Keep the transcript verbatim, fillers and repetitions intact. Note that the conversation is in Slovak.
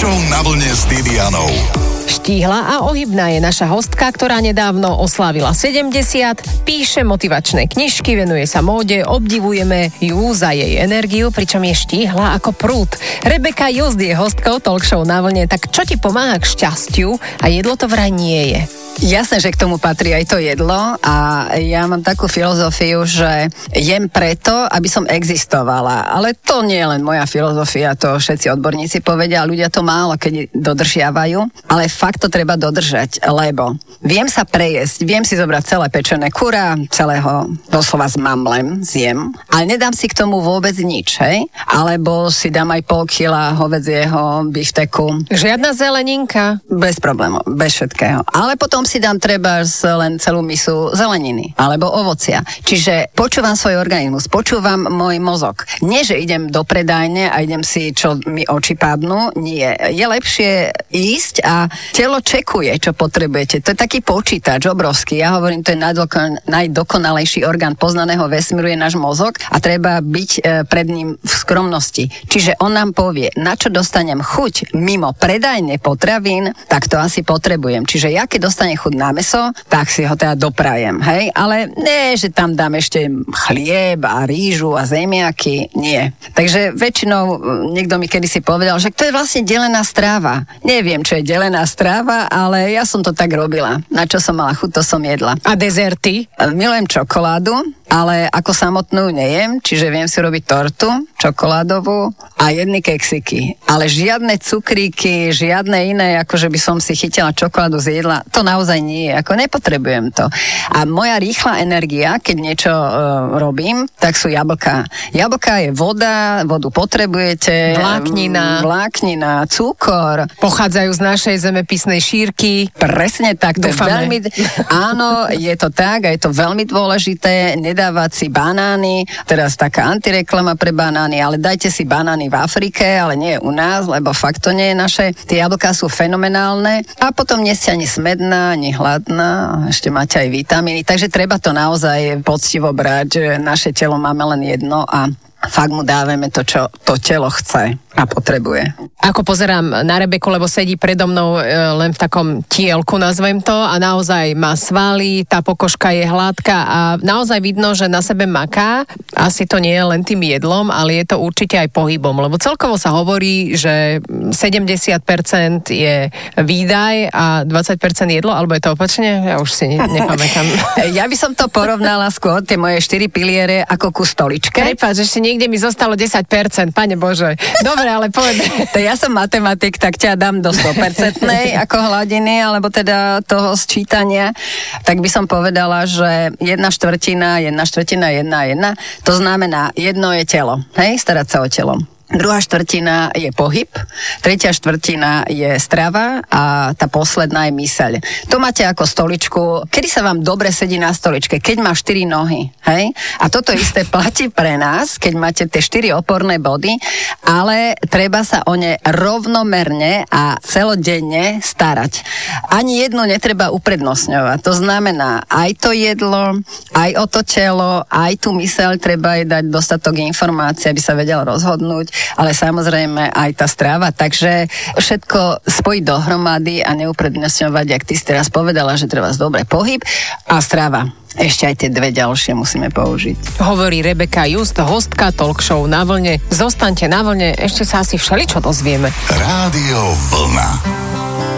Show na vlne s Didianou. Štíhla a ohybná je naša hostka, ktorá nedávno oslávila sedemdesiat, píše motivačné knižky, venuje sa móde, obdivujeme ju za jej energiu, pričom je štíhla ako prúd. Rebeka Just je hostkou Talk Show na vlne, tak čo ti pomáha k šťastiu a jedlo to vraj nie je? Jasné, že k tomu patrí aj to jedlo a ja mám takú filozofiu, že jem preto, aby som existovala. Ale to nie je len moja filozofia, to všetci odborníci povedia, ľudia to málo keď dodržiavajú, ale fakt to treba dodržať, lebo viem sa prejesť, viem si zobrať celé pečené kura, celého doslova s mamlem zjem, ale nedám si k tomu vôbec nič, hej? Alebo si dám aj pol kila hovedzieho bifteku. Žiadna zeleninka? Bez problémov, bez všetkého. Ale potom si dám treba len celú misu zeleniny alebo ovocia. Čiže počúvam svoj organizmus, počúvam môj mozog. Nie, že idem do predajne a idem si, čo mi oči padnú. Nie. Je lepšie ísť a telo čekuje, čo potrebujete. To je taký počítač obrovský. Ja hovorím, to je najdokon, najdokonalejší orgán poznaného vesmíru je náš mozog a treba byť e, pred ním v skromnosti. Čiže on nám povie, na čo dostanem chuť mimo predajne potravín, tak to asi potrebujem. Čiže ja keď dostanem chuť na mäso, tak si ho teda doprajem, hej? Ale nie, že tam dám ešte chlieb a rýžu a zemiaky, nie. Takže väčšinou niekto mi kedysi povedal, že to je vlastne delená stráva. Neviem, čo je delená stráva, ale ja som to tak robila. Na čo som mala chuť, to som jedla. A dezerty? Milujem čokoládu, ale ako samotnú nejem, čiže viem si robiť tortu čokoládovú a jedny keksiky. Ale žiadne cukríky, žiadne iné, akože by som si chytila čokoládu z jedla, to naozaj nie, ako nepotrebujem to. A moja rýchla energia, keď niečo e, robím, tak sú jablká. Jablká je voda, vodu potrebujete. Vláknina. Vláknina, cukor. Pochádzajú z našej zemepisnej šírky. Presne tak, to je veľmi... Áno, je to tak a je to veľmi dôležité. Nedávať si banány, teraz taká antireklama pre banány, ale dajte si banány v Afrike, ale nie u nás, lebo fakt to nie je naše. Tie jablká sú fenomenálne a potom nie ste ani smedná, ani hladná, ešte máte aj vitamíny, takže treba to naozaj poctivo brať, že naše telo máme len jedno a fakt mu dávame to, čo to telo chce a potrebuje. Ako pozerám na Rebeku, lebo sedí predo mnou e, len v takom tielku, nazvem to, a naozaj má svaly, tá pokožka je hladká a naozaj vidno, že na sebe maká. Asi to nie je len tým jedlom, ale je to určite aj pohybom, lebo celkovo sa hovorí, že sedemdesiat percent je výdaj a dvadsať percent jedlo, alebo je to opačne? Ja už si ne, nepamätám. Ja by som to porovnala skôr, tie moje štyri piliere, ako ku stoličke. Prepáč, ešte niekde mi zostalo desať percent, pane Bože. Dobre, ale povedz. To ja som matematik, tak ťa dám do sto percent ako hladiny, alebo teda toho sčítania. Tak by som povedala, že jedna štvrtina, jedna štvrtina, jedna, jedna. To znamená, jedno je telo, hej, starať sa o telo. Druhá štvrtina je pohyb, tretia štvrtina je strava a tá posledná je myseľ. To máte ako stoličku, kedy sa vám dobre sedí na stoličke, keď má štyri nohy, hej? A toto isté platí pre nás, keď máte tie štyri oporné body, ale treba sa o ne rovnomerne a celodenne starať. Ani jedno netreba uprednostňovať. To znamená, aj to jedlo, aj o to telo, aj tú myseľ treba jej dať dostatok informácií, aby sa vedel rozhodnúť, ale samozrejme aj tá strava, takže všetko spojiť dohromady a neuprednostňovať, jak ty si teraz povedala, že treba dobre pohyb a strava. Ešte aj tie dve ďalšie musíme použiť. Hovorí Rebeka Just, hostka Talk Show na vlne. Zostaňte na vlne, ešte sa asi všeličo dozvieme. Rádio Vlna.